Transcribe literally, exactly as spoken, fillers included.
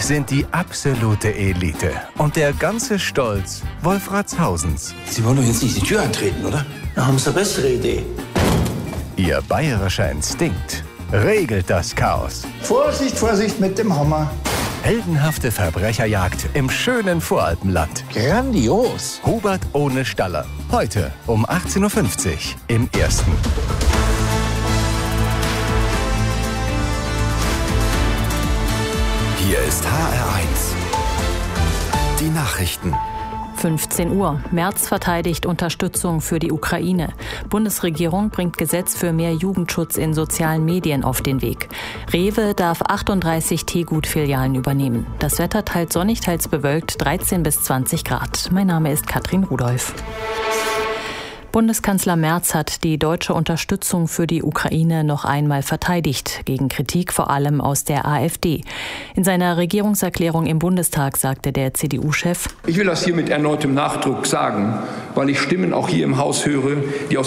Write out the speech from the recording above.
sind die absolute Elite. Und der ganze Stolz Wolfratshausens. Sie wollen doch jetzt nicht die Tür eintreten, oder? Da haben Sie eine bessere Idee. Ihr bayerischer Instinkt regelt das Chaos. Vorsicht, Vorsicht mit dem Hammer. Heldenhafte Verbrecherjagd im schönen Voralpenland. Grandios. Hubert ohne Staller. Heute um achtzehn Uhr fünfzig im Ersten. Hier ist H R eins. Die Nachrichten. fünfzehn Uhr. Merz verteidigt Unterstützung für die Ukraine. Bundesregierung bringt Gesetz für mehr Jugendschutz in sozialen Medien auf den Weg. Rewe darf achtunddreißig Teegut-Filialen übernehmen. Das Wetter teils sonnig, teils bewölkt, dreizehn bis zwanzig Grad. Mein Name ist Katrin Rudolph. Bundeskanzler Merz hat die deutsche Unterstützung für die Ukraine noch einmal verteidigt, gegen Kritik vor allem aus der AfD. In seiner Regierungserklärung im Bundestag sagte der C D U-Chef: Ich will das hier mit erneutem Nachdruck sagen, weil ich Stimmen auch hier im Haus höre, die aus